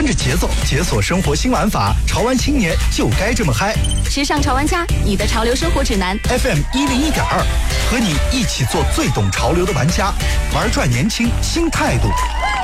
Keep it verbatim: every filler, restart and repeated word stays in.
着节奏解锁生活新玩法，潮玩青年就该这么嗨。 时尚潮玩家，你的潮流生活指南 F M 一零一点二，和你一起做最懂潮流的玩家，玩转年轻新态度。